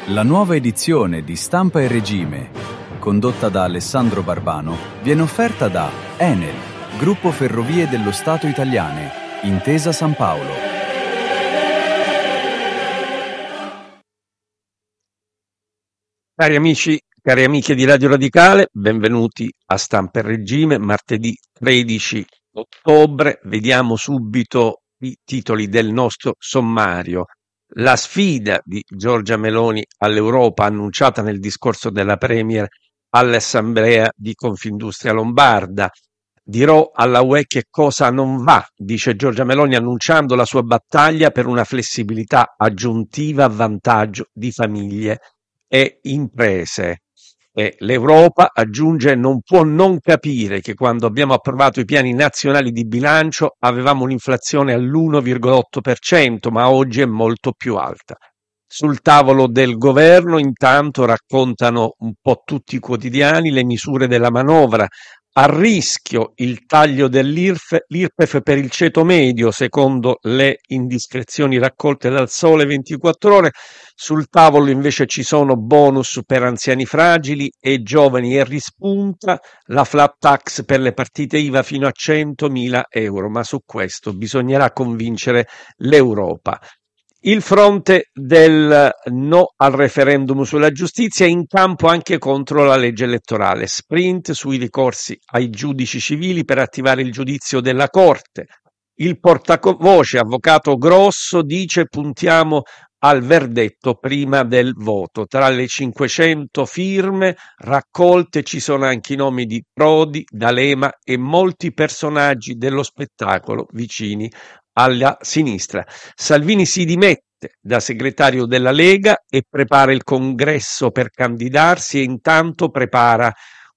La nuova edizione di Stampa e Regime, condotta da Alessandro Barbano, viene offerta da Enel, Gruppo Ferrovie dello Stato Italiane, Intesa San Paolo. Cari amici, cari amiche di Radio Radicale, benvenuti a Stampa e Regime, martedì 13 ottobre. Vediamo subito i titoli del nostro sommario. La sfida di Giorgia Meloni all'Europa annunciata nel discorso della Premier all'Assemblea di Confindustria Lombarda. Dirò alla UE che cosa non va, dice Giorgia Meloni annunciando la sua battaglia per una flessibilità aggiuntiva a vantaggio di famiglie e imprese. E l'Europa, aggiunge, non può non capire che quando abbiamo approvato i piani nazionali di bilancio avevamo un'inflazione all'1,8%, ma oggi è molto più alta. Sul tavolo del governo, intanto, raccontano un po' tutti i quotidiani le misure della manovra. A rischio il taglio dell'IRPEF per il ceto medio, secondo le indiscrezioni raccolte dal Sole 24 Ore. Sul tavolo invece ci sono bonus per anziani fragili e giovani e rispunta la flat tax per le partite IVA fino a 100.000 euro, ma su questo bisognerà convincere l'Europa. Il fronte del no al referendum sulla giustizia è in campo anche contro la legge elettorale. Sprint sui ricorsi ai giudici civili per attivare il giudizio della Corte. Il portavoce, avvocato Grosso, dice puntiamo al verdetto prima del voto. Tra le 500 firme raccolte ci sono anche i nomi di Prodi, D'Alema e molti personaggi dello spettacolo vicini alla sinistra. Salvini si dimette da segretario della Lega e prepara il congresso per candidarsi e intanto prepara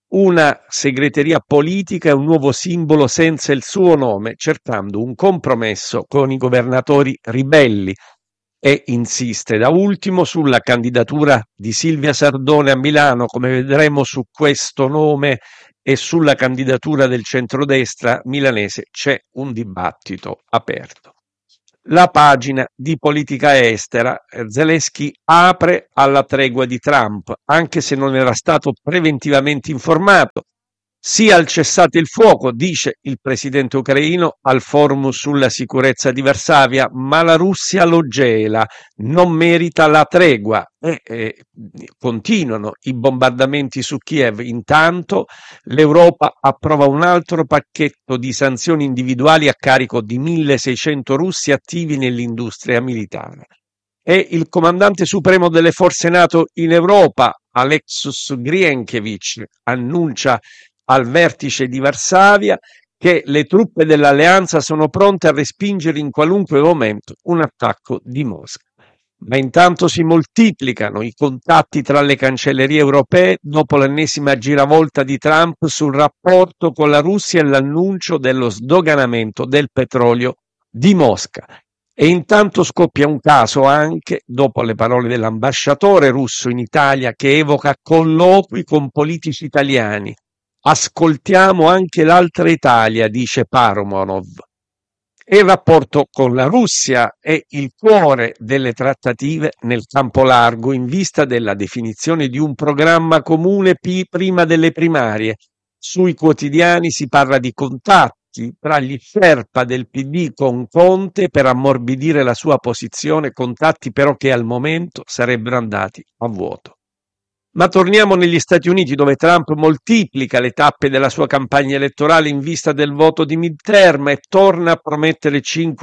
una segreteria politica e un nuovo simbolo senza il suo nome, cercando un compromesso con i governatori ribelli. E insiste da ultimo sulla candidatura di Silvia Sardone a Milano. Come vedremo, su questo nome e sulla candidatura del centrodestra milanese c'è un dibattito aperto. La pagina di politica estera, Zelensky apre alla tregua di Trump, anche se non era stato preventivamente informato. Sia al cessate il fuoco, dice il presidente ucraino al forum sulla sicurezza di Varsavia, ma la Russia lo gela, non merita la tregua e continuano i bombardamenti su Kiev. Intanto l'Europa approva un altro pacchetto di sanzioni individuali a carico di 1.600 russi attivi nell'industria militare. E il comandante supremo delle forze NATO in Europa, Alexus Grienkevič, annuncia al vertice di Varsavia che le truppe dell'alleanza sono pronte a respingere in qualunque momento un attacco di Mosca. Ma intanto si moltiplicano i contatti tra le cancellerie europee dopo l'ennesima giravolta di Trump sul rapporto con la Russia e l'annuncio dello sdoganamento del petrolio di Mosca. E intanto scoppia un caso anche dopo le parole dell'ambasciatore russo in Italia che evoca colloqui con politici italiani. Ascoltiamo anche l'altra Italia, dice Paromonov. E il rapporto con la Russia è il cuore delle trattative nel campo largo in vista della definizione di un programma comune prima delle primarie. Sui quotidiani si parla di contatti tra gli sherpa del PD con Conte per ammorbidire la sua posizione, contatti però che al momento sarebbero andati a vuoto. Ma torniamo negli Stati Uniti, dove Trump moltiplica le tappe della sua campagna elettorale in vista del voto di midterm e torna a promettere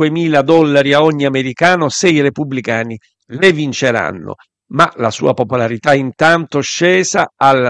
$5.000 a ogni americano se i repubblicani le vinceranno. Ma la sua popolarità intanto scesa al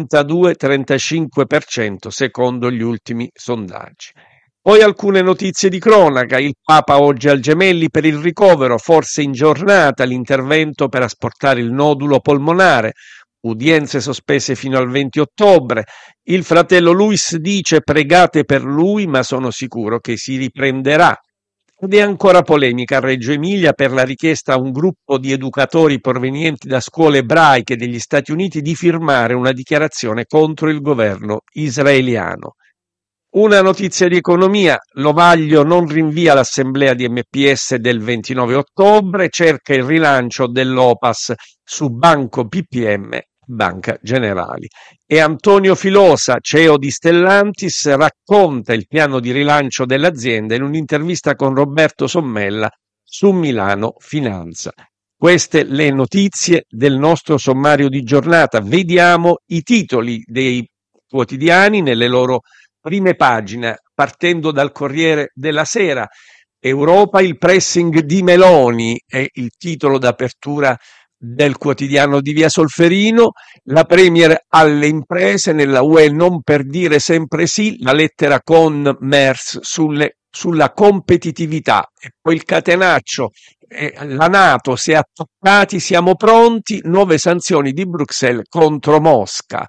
32-35% secondo gli ultimi sondaggi. Poi alcune notizie di cronaca. Il Papa oggi al Gemelli per il ricovero, forse in giornata l'intervento per asportare il nodulo polmonare. Udienze sospese fino al 20 ottobre. Il fratello Luis dice pregate per lui, ma sono sicuro che si riprenderà. Ed è ancora polemica a Reggio Emilia per la richiesta a un gruppo di educatori provenienti da scuole ebraiche degli Stati Uniti di firmare una dichiarazione contro il governo israeliano. Una notizia di economia: Lovaglio non rinvia l'assemblea di MPS del 29 ottobre, cerca il rilancio dell'Opas su Banco BPM, Banca Generali. E Antonio Filosa, CEO di Stellantis, racconta il piano di rilancio dell'azienda in un'intervista con Roberto Sommella su Milano Finanza. Queste le notizie del nostro sommario di giornata. Vediamo i titoli dei quotidiani nelle loro prime pagine, partendo dal Corriere della Sera. Europa, il pressing di Meloni è il titolo d'apertura del quotidiano di Via Solferino. La Premier alle imprese, nella UE non per dire sempre sì, la lettera con Merz sulla competitività. E poi il catenaccio, la NATO, se attaccati siamo pronti, nuove sanzioni di Bruxelles contro Mosca.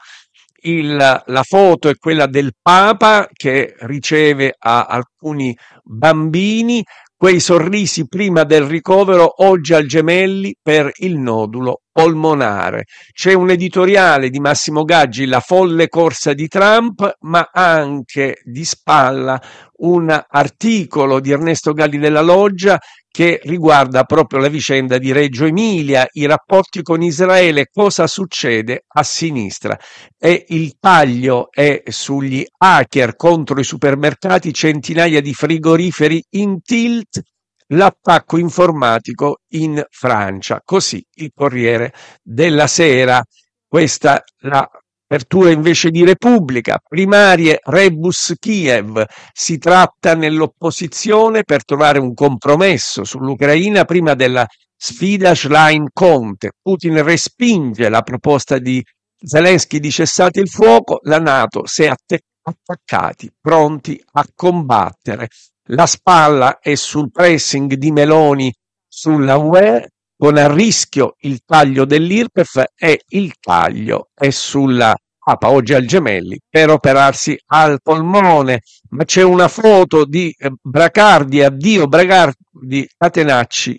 La foto è quella del Papa che riceve a alcuni bambini, quei sorrisi prima del ricovero, oggi al Gemelli per il nodulo polmonare. C'è un editoriale di Massimo Gaggi, La folle corsa di Trump, ma anche di spalla un articolo di Ernesto Galli della Loggia che riguarda proprio la vicenda di Reggio Emilia, i rapporti con Israele, cosa succede a sinistra. E il taglio è sugli hacker contro i supermercati, centinaia di frigoriferi in tilt, l'attacco informatico in Francia. Così il Corriere della Sera. Questa l'apertura invece di Repubblica. Primarie Rebus Kiev. Si tratta nell'opposizione per trovare un compromesso sull'Ucraina prima della sfida Schlein-Conte. Putin respinge la proposta di Zelensky di cessate il fuoco, la NATO si è attaccati, pronti a combattere. La spalla è sul pressing di Meloni sulla UE, con a rischio il taglio dell'IRPEF, e il taglio è sulla Papa oggi al Gemelli per operarsi al polmone. Ma c'è una foto di Bracardi, addio Bracardi, Catenacci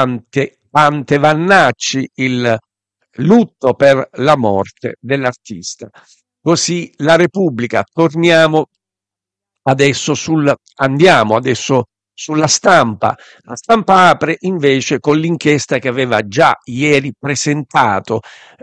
ante Vannacci, il lutto per la morte dell'artista. Così la Repubblica. Andiamo adesso sulla Stampa. La Stampa apre invece con l'inchiesta che aveva già ieri presentato,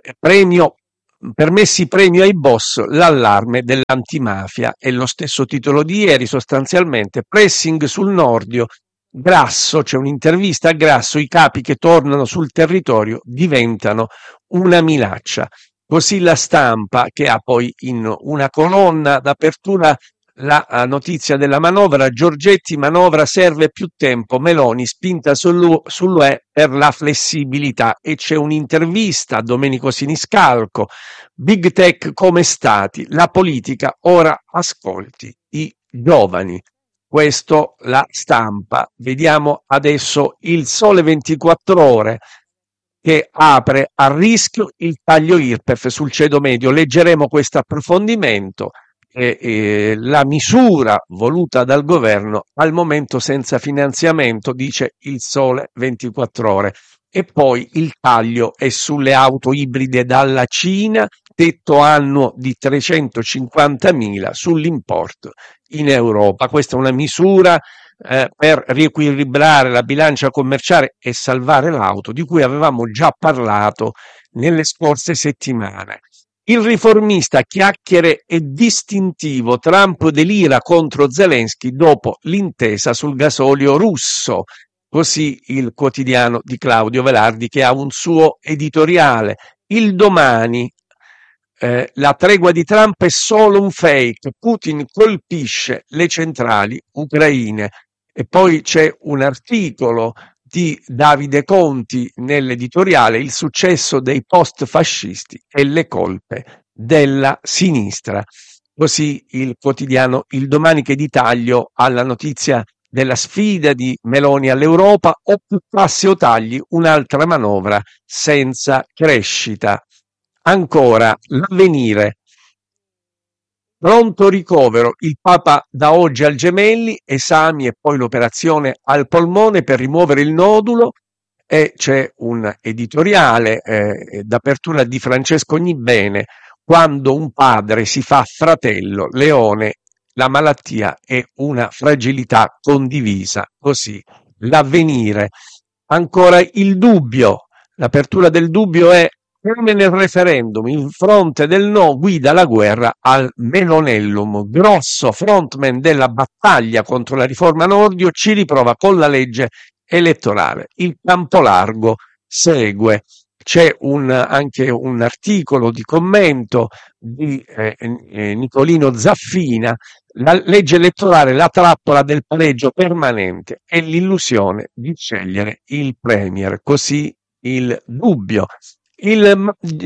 permessi premio ai boss, l'allarme dell'antimafia. È lo stesso titolo di ieri, sostanzialmente pressing sul Nordio. Grasso, c'è un'intervista a Grasso, i capi che tornano sul territorio diventano una minaccia. Così la Stampa, che ha poi in una colonna d'apertura la notizia della manovra: Giorgetti, manovra serve più tempo, Meloni spinta sull'UE per la flessibilità. E c'è un'intervista a Domenico Siniscalco, Big Tech come stati, la politica ora ascolti i giovani. Questo la Stampa. Vediamo adesso il Sole 24 Ore, che apre a rischio il taglio IRPEF sul ceto medio. Leggeremo questo approfondimento. La misura voluta dal governo al momento senza finanziamento, dice il Sole 24 Ore. E poi il taglio è sulle auto ibride dalla Cina, tetto annuo di 350.000 sull'import in Europa. Questa è una misura per riequilibrare la bilancia commerciale e salvare l'auto, di cui avevamo già parlato nelle scorse settimane. Il Riformista, chiacchiere e distintivo, Trump delira contro Zelensky dopo l'intesa sul gasolio russo. Così il quotidiano di Claudio Velardi, che ha un suo editoriale. Il Domani, la tregua di Trump è solo un fake, Putin colpisce le centrali ucraine. E poi c'è un articolo di Davide Conti nell'editoriale, il successo dei post-fascisti e le colpe della sinistra. Così il quotidiano Il Domani, che di taglio alla notizia della sfida di Meloni all'Europa: o più tasse o tagli, un'altra manovra senza crescita. Ancora L'Avvenire. Pronto ricovero, il Papa da oggi al Gemelli, esami e poi l'operazione al polmone per rimuovere il nodulo. E c'è un editoriale d'apertura di Francesco Ognibene: quando un padre si fa fratello, Leone la malattia è una fragilità condivisa, così l'Avvenire. Ancora il dubbio, l'apertura del dubbio è come nel referendum, il fronte del no guida la guerra al Melonellum, grosso frontman della battaglia contro la riforma Nordio, ci riprova con la legge elettorale. Il campo largo segue. C'è anche un articolo di commento di Nicolino Zaffina, la legge elettorale, la trappola del pareggio permanente e l'illusione di scegliere il premier, così il dubbio. Il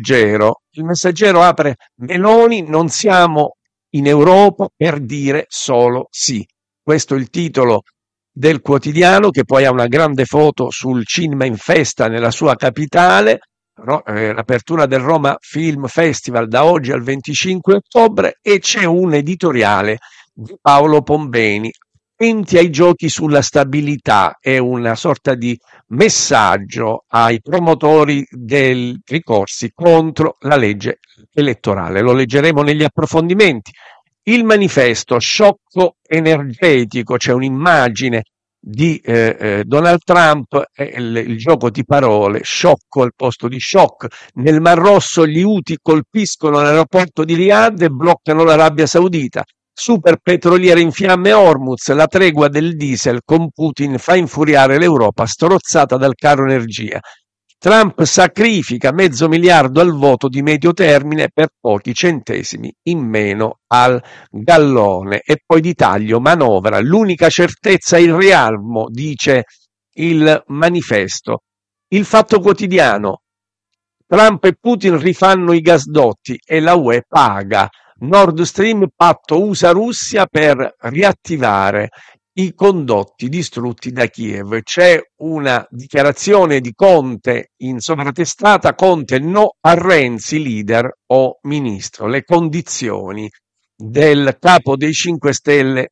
messaggero apre: Meloni, non siamo in Europa per dire solo sì. Questo è il titolo del quotidiano, che poi ha una grande foto sul cinema in festa nella sua capitale, l'apertura del Roma Film Festival da oggi al 25 ottobre, e c'è un editoriale di Paolo Pombeni, attenti ai giochi sulla stabilità, è una sorta di messaggio ai promotori dei ricorsi contro la legge elettorale. Lo leggeremo negli approfondimenti. Il manifesto, sciocco energetico, c'è un'immagine di Donald Trump, il gioco di parole, sciocco al posto di shock. Nel Mar Rosso gli Houthi colpiscono l'aeroporto di Riyadh e bloccano l'Arabia Saudita. Super petroliere in fiamme Hormuz, la tregua del diesel con Putin fa infuriare l'Europa strozzata dal caro energia. Trump sacrifica $500 miliardi al voto di medio termine per pochi centesimi in meno al gallone. E poi di taglio manovra, l'unica certezza è il riarmo, dice il manifesto. Il Fatto Quotidiano: Trump e Putin rifanno i gasdotti e la UE paga. Nord Stream, patto USA-Russia per riattivare i condotti distrutti da Kiev. C'è una dichiarazione di Conte in sovratestata: Conte no a Renzi, leader o ministro. Le condizioni del capo dei 5 Stelle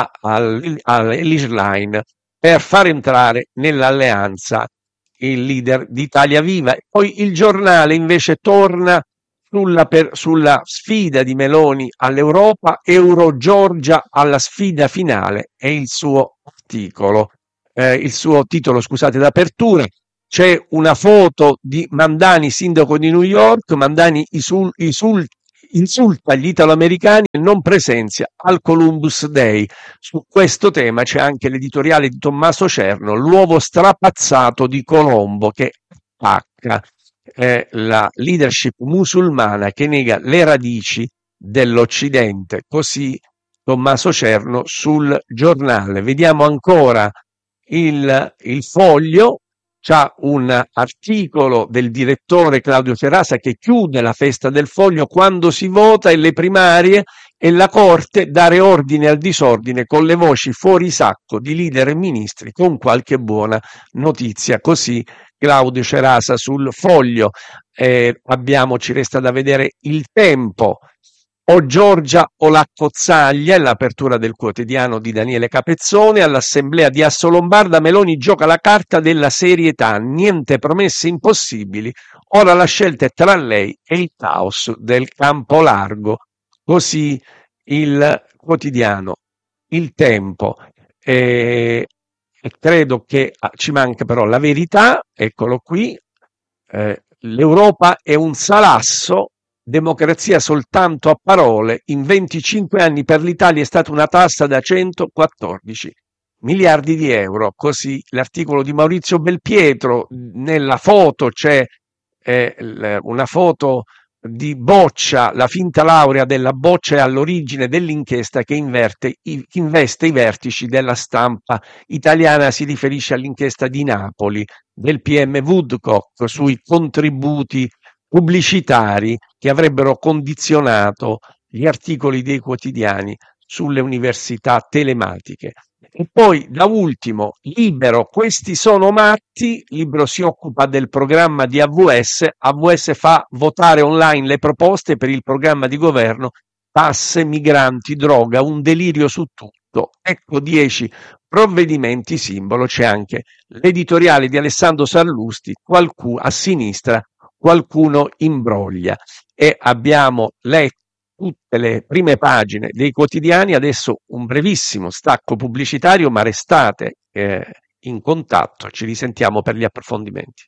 all'Isline per far entrare nell'alleanza il leader di Italia Viva. Poi il Giornale invece torna sulla sfida di Meloni all'Europa, Euro-Georgia alla sfida finale, è il suo articolo, il suo titolo, scusate, d'apertura. C'è una foto di Mandani, sindaco di New York. Mandani insulta gli italoamericani e non presenzia al Columbus Day. Su questo tema c'è anche l'editoriale di Tommaso Cerno, l'uovo strapazzato di Colombo, che attacca la leadership musulmana che nega le radici dell'Occidente. Così Tommaso Cerno sul Giornale. Vediamo ancora il Foglio. C'ha un articolo del direttore Claudio Cerasa che chiude la festa del Foglio: quando si vota e le primarie e la Corte dare ordine al disordine con le voci fuori sacco di leader e ministri con qualche buona notizia. Così Claudio Cerasa sul Foglio. Ci resta da vedere Il Tempo. O Giorgia o la Cozzaglia, è l'apertura del quotidiano di Daniele Capezzone. All'assemblea di Assolombarda Meloni gioca la carta della serietà, niente promesse impossibili, ora la scelta è tra lei e il caos del campo largo. Così il quotidiano Il Tempo. E credo che ci manca però La Verità, eccolo qui. L'Europa è un salasso, democrazia soltanto a parole, in 25 anni per l'Italia è stata una tassa da 114 miliardi di euro. Così l'articolo di Maurizio Belpietro. Nella foto c'è una foto di Boccia, la finta laurea della Boccia è all'origine dell'inchiesta che investe i vertici della stampa italiana. Si riferisce all'inchiesta di Napoli del PM Woodcock sui contributi pubblicitari che avrebbero condizionato gli articoli dei quotidiani sulle università telematiche. E poi da ultimo Libero, questi sono matti. Libero si occupa del programma di AVS fa votare online le proposte per il programma di governo, tasse, migranti, droga, un delirio su tutto. Ecco 10 provvedimenti simbolo. C'è anche l'editoriale di Alessandro Sallusti, a sinistra qualcuno imbroglia. E abbiamo letto tutte le prime pagine dei quotidiani. Adesso un brevissimo stacco pubblicitario, ma restate in contatto, ci risentiamo per gli approfondimenti.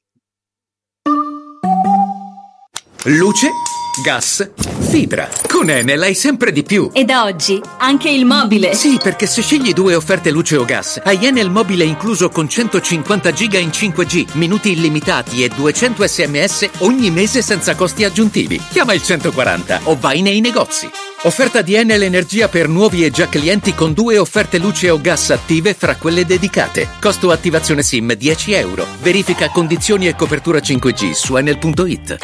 Luce, gas, fibra. Con Enel hai sempre di più. E da oggi anche il mobile. Sì, perché se scegli 2 offerte luce o gas, hai Enel mobile incluso con 150 giga in 5G, minuti illimitati e 200 SMS ogni mese senza costi aggiuntivi. Chiama il 140 o vai nei negozi. Offerta di Enel Energia per nuovi e già clienti con 2 offerte luce o gas attive fra quelle dedicate. Costo attivazione SIM €10. Verifica condizioni e copertura 5G su enel.it.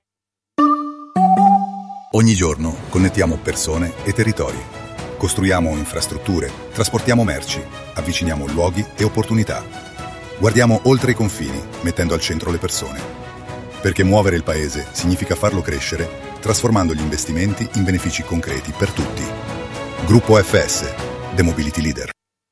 Ogni giorno connettiamo persone e territori. Costruiamo infrastrutture, trasportiamo merci, avviciniamo luoghi e opportunità. Guardiamo oltre i confini, mettendo al centro le persone. Perché muovere il paese significa farlo crescere, trasformando gli investimenti in benefici concreti per tutti. Gruppo FS, The Mobility Leader.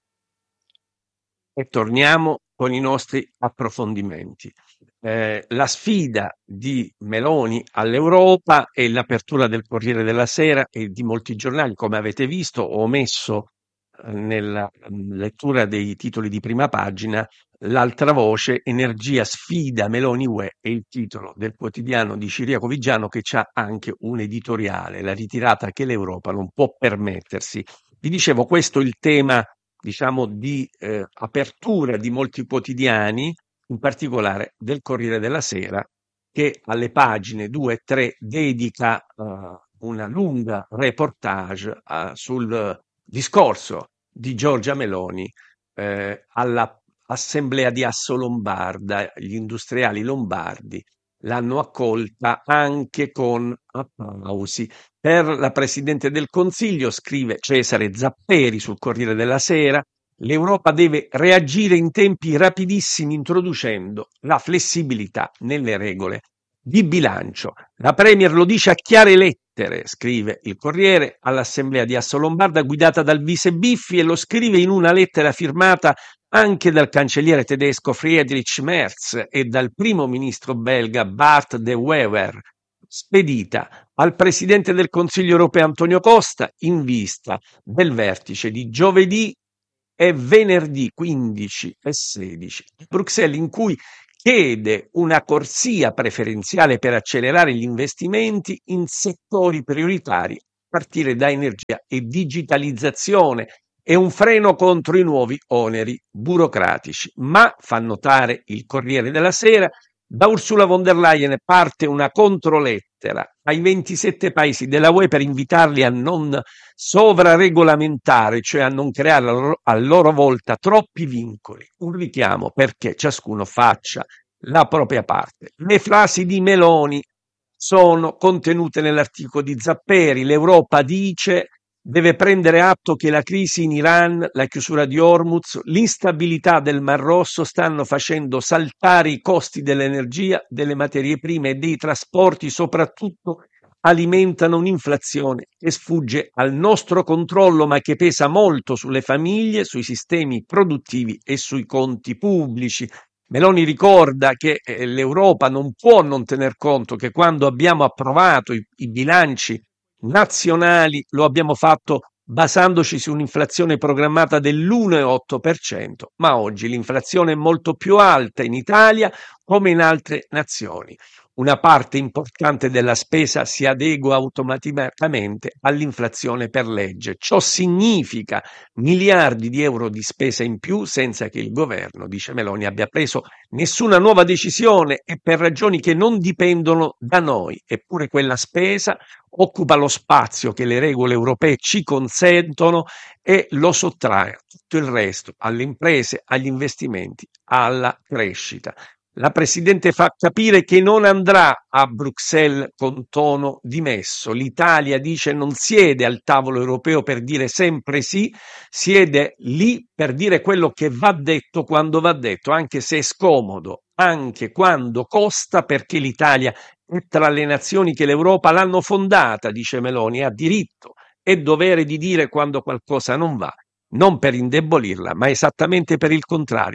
E torniamo con i nostri approfondimenti. La sfida di Meloni all'Europa è l'apertura del Corriere della Sera e di molti giornali, come avete visto. Ho messo nella lettura dei titoli di prima pagina l'altra voce: energia sfida Meloni UE, è il titolo del quotidiano di Ciriaco Vigiano, che c'ha anche un editoriale, la ritirata che l'Europa non può permettersi. Vi dicevo, questo è il tema, diciamo, di apertura di molti quotidiani, in particolare del Corriere della Sera, che alle pagine 2 e 3 dedica una lunga reportage sul discorso di Giorgia Meloni all'assemblea di Assolombarda. Gli industriali lombardi l'hanno accolta anche con applausi. Per la Presidente del Consiglio, scrive Cesare Zapperi sul Corriere della Sera, l'Europa deve reagire in tempi rapidissimi introducendo la flessibilità nelle regole di bilancio. La Premier lo dice a chiare lettere, scrive il Corriere, all'assemblea di Assolombarda guidata dal vice Biffi, e lo scrive in una lettera firmata anche dal cancelliere tedesco Friedrich Merz e dal primo ministro belga Bart De Wever, spedita al Presidente del Consiglio europeo Antonio Costa in vista del vertice di giovedì e venerdì 15 e 16 a Bruxelles, in cui chiede una corsia preferenziale per accelerare gli investimenti in settori prioritari, a partire da energia e digitalizzazione, e un freno contro i nuovi oneri burocratici. Ma, fa notare il Corriere della Sera, da Ursula von der Leyen parte una controlettera ai 27 paesi della UE per invitarli a non sovraregolamentare, cioè a non creare a loro volta troppi vincoli. Un richiamo perché ciascuno faccia la propria parte. Le frasi di Meloni sono contenute nell'articolo di Zapperi. L'Europa dice: deve prendere atto che la crisi in Iran, la chiusura di Hormuz, l'instabilità del Mar Rosso stanno facendo saltare i costi dell'energia, delle materie prime e dei trasporti, soprattutto alimentano un'inflazione che sfugge al nostro controllo, ma che pesa molto sulle famiglie, sui sistemi produttivi e sui conti pubblici. Meloni ricorda che l'Europa non può non tener conto che quando abbiamo approvato i bilanci nazionali lo abbiamo fatto basandoci su un'inflazione programmata dell'1,8%, ma oggi l'inflazione è molto più alta in Italia come in altre nazioni. Una parte importante della spesa si adegua automaticamente all'inflazione per legge. Ciò significa miliardi di euro di spesa in più senza che il governo, dice Meloni, abbia preso nessuna nuova decisione e per ragioni che non dipendono da noi. Eppure quella spesa occupa lo spazio che le regole europee ci consentono e lo sottrae tutto il resto alle imprese, agli investimenti, alla crescita. La Presidente fa capire che non andrà a Bruxelles con tono dimesso. L'Italia, dice, non siede al tavolo europeo per dire sempre sì, siede lì per dire quello che va detto quando va detto, anche se è scomodo, anche quando costa, perché l'Italia è tra le nazioni che l'Europa l'hanno fondata, dice Meloni, ha diritto e dovere di dire quando qualcosa non va, non per indebolirla, ma esattamente per il contrario.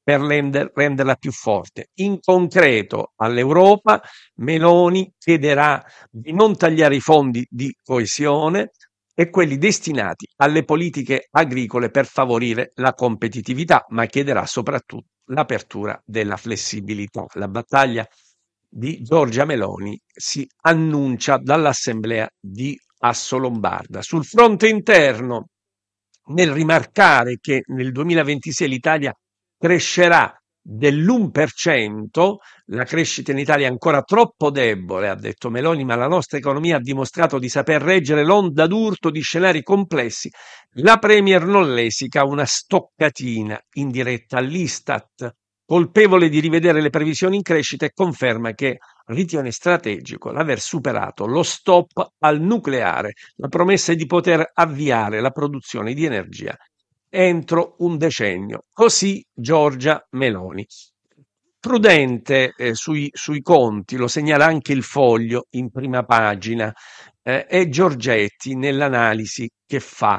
per renderla più forte. In concreto, all'Europa, Meloni chiederà di non tagliare i fondi di coesione e quelli destinati alle politiche agricole per favorire la competitività, ma chiederà soprattutto l'apertura della flessibilità. La battaglia di Giorgia Meloni si annuncia dall'Assemblea di Assolombarda. Sul fronte interno, nel rimarcare che nel 2026 l'Italia crescerà dell'1%, la crescita in Italia è ancora troppo debole, ha detto Meloni, ma la nostra economia ha dimostrato di saper reggere l'onda d'urto di scenari complessi. La Premier non lesica una stoccatina in diretta all'Istat, colpevole di rivedere le previsioni in crescita, e conferma che ritiene strategico l'aver superato lo stop al nucleare. La promessa è di poter avviare la produzione di energia entro un decennio. Così Giorgia Meloni. Prudente sui conti, lo segnala anche il Foglio in prima pagina, e Giorgetti nell'analisi che fa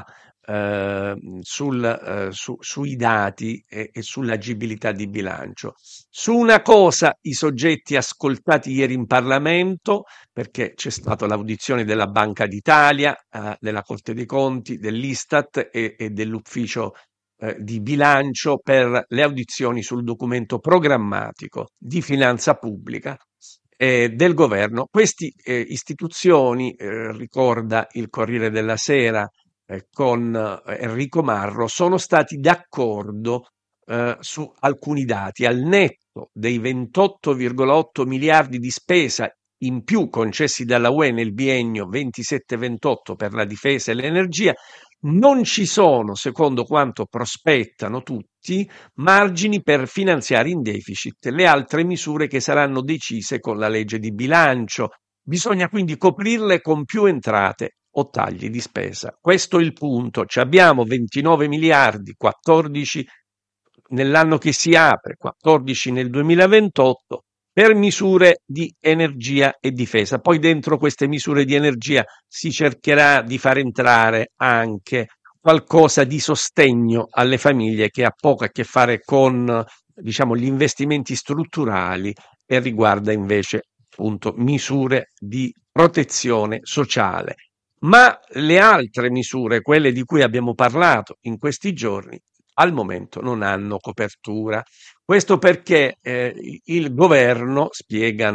sui dati e sull'agibilità di bilancio. Su una cosa i soggetti ascoltati ieri in Parlamento, perché c'è stata l'audizione della Banca d'Italia, della Corte dei Conti, dell'Istat e dell'Ufficio di bilancio per le audizioni sul documento programmatico di finanza pubblica del governo. Queste istituzioni, ricorda il Corriere della Sera con Enrico Marro, sono stati d'accordo su alcuni dati. Al netto dei 28,8 miliardi di spesa in più concessi dalla UE nel biennio 27-28 per la difesa e l'energia, non ci sono, secondo quanto prospettano tutti, margini per finanziare in deficit le altre misure che saranno decise con la legge di bilancio. Bisogna quindi coprirle con più entrate o tagli di spesa. Questo è il punto. Ci abbiamo 29 miliardi, 14 nell'anno che si apre, 14 nel 2028, per misure di energia e difesa. Poi dentro queste misure di energia si cercherà di far entrare anche qualcosa di sostegno alle famiglie che ha poco a che fare con, diciamo, gli investimenti strutturali e riguarda invece appunto misure di protezione sociale. Ma le altre misure, quelle di cui abbiamo parlato in questi giorni, al momento non hanno copertura. Questo perché il governo, spiega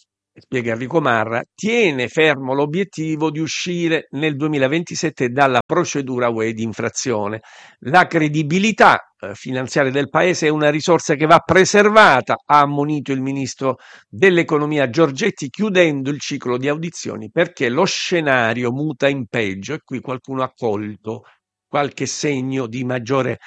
Enrico Marra, tiene fermo l'obiettivo di uscire nel 2027 dalla procedura UE di infrazione. La credibilità finanziaria del Paese è una risorsa che va preservata, ha ammonito il ministro dell'economia Giorgetti, chiudendo il ciclo di audizioni, perché lo scenario muta in peggio, e qui qualcuno ha colto qualche segno di maggiore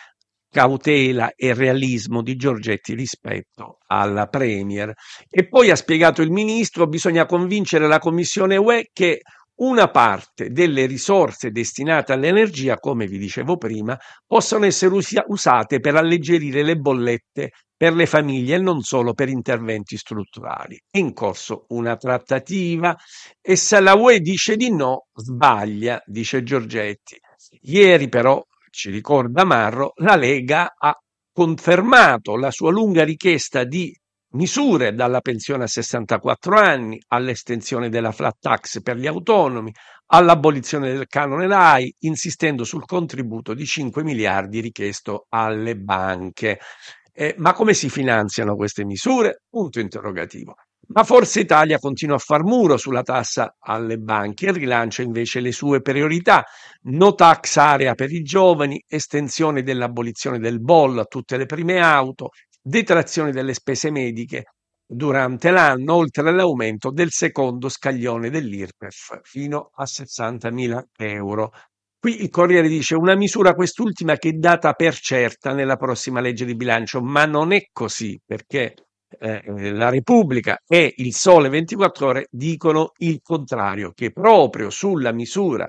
cautela e realismo di Giorgetti rispetto alla Premier. E poi ha spiegato il ministro: bisogna convincere la Commissione UE che una parte delle risorse destinate all'energia, come vi dicevo prima, possono essere usate per alleggerire le bollette per le famiglie e non solo per interventi strutturali. È in corso una trattativa e se la UE dice di no, sbaglia, dice Giorgetti. Ieri però, ci ricorda Marro, la Lega ha confermato la sua lunga richiesta di misure, dalla pensione a 64 anni all'estensione della flat tax per gli autonomi, all'abolizione del canone RAI, insistendo sul contributo di 5 miliardi richiesto alle banche. Ma come si finanziano queste misure? Punto interrogativo. Ma Forza Italia continua a far muro sulla tassa alle banche e rilancia invece le sue priorità: no tax area per i giovani, estensione dell'abolizione del bollo a tutte le prime auto, detrazione delle spese mediche durante l'anno, oltre all'aumento del secondo scaglione dell'IRPEF fino a 60.000 euro. Qui il Corriere dice: una misura quest'ultima che è data per certa nella prossima legge di bilancio, ma non è così, perché la Repubblica e il Sole 24 Ore dicono il contrario, che proprio sulla misura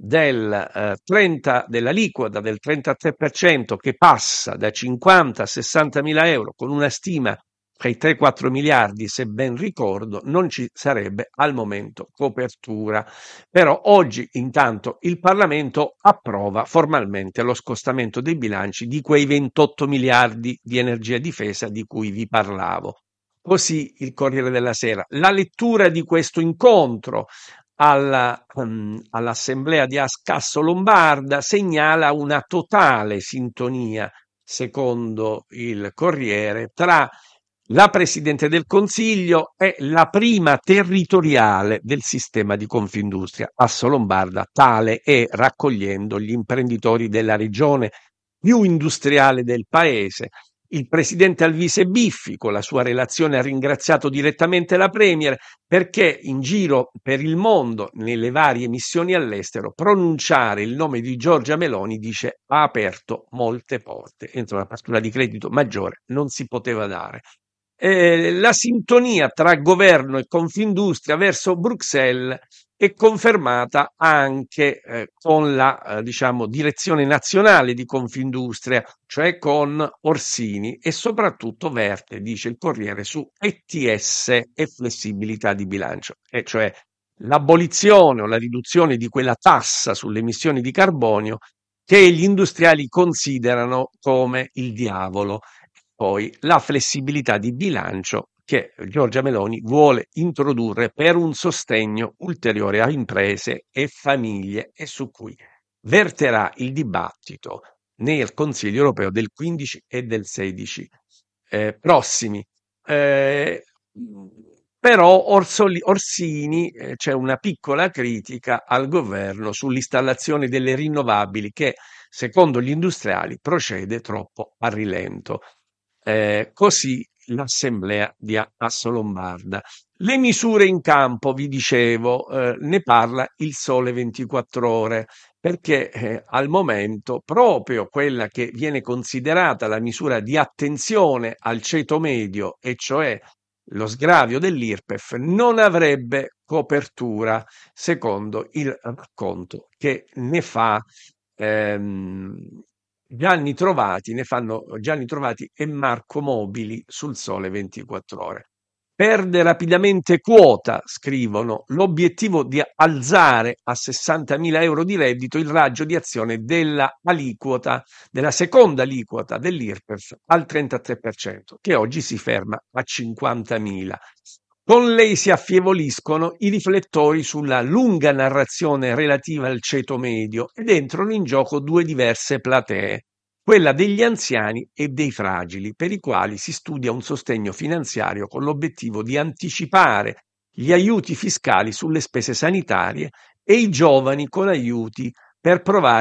dell'aliquota del 33% che passa da 50 a 60.000 euro con una stima quei 3-4 miliardi, se ben ricordo, non ci sarebbe al momento copertura. Però oggi intanto il Parlamento approva formalmente lo scostamento dei bilanci di quei 28 miliardi di energia e difesa di cui vi parlavo. Così il Corriere della Sera. La lettura di questo incontro all'assemblea di Ascasso Lombarda segnala una totale sintonia, secondo il Corriere, tra la Presidente del Consiglio è la prima territoriale del sistema di Confindustria. Asso Lombarda tale è, raccogliendo gli imprenditori della regione più industriale del paese. Il presidente Alvise Biffi, con la sua relazione, ha ringraziato direttamente la Premier perché in giro per il mondo, nelle varie missioni all'estero, pronunciare il nome di Giorgia Meloni, dice, ha aperto molte porte. Insomma, una fattura di credito maggiore non si poteva dare. La sintonia tra governo e Confindustria verso Bruxelles è confermata anche con la diciamo, direzione nazionale di Confindustria, cioè con Orsini, e soprattutto verte, dice il Corriere, su ETS e flessibilità di bilancio, e cioè l'abolizione o la riduzione di quella tassa sulle emissioni di carbonio che gli industriali considerano come il diavolo. Poi la flessibilità di bilancio che Giorgia Meloni vuole introdurre per un sostegno ulteriore a imprese e famiglie e su cui verterà il dibattito nel Consiglio europeo del 15 e del 16 prossimi. Però Orsini c'è una piccola critica al governo sull'installazione delle rinnovabili che, secondo gli industriali, procede troppo a rilento. Così l'assemblea di Asso Lombarda. Le misure in campo, vi dicevo, ne parla il Sole 24 Ore, perché al momento proprio quella che viene considerata la misura di attenzione al ceto medio, e cioè lo sgravio dell'IRPEF, non avrebbe copertura, secondo il racconto che ne fa Gianni Trovati, ne fanno Gianni Trovati e Marco Mobili sul Sole 24 Ore. Perde rapidamente quota, scrivono, l'obiettivo di alzare a 60.000 euro di reddito il raggio di azione della seconda aliquota dell'IRPEF al 33%, che oggi si ferma a 50.000. Con lei si affievoliscono i riflettori sulla lunga narrazione relativa al ceto medio ed entrano in gioco due diverse platee, quella degli anziani e dei fragili, per i quali si studia un sostegno finanziario con l'obiettivo di anticipare gli aiuti fiscali sulle spese sanitarie, e i giovani con aiuti per provare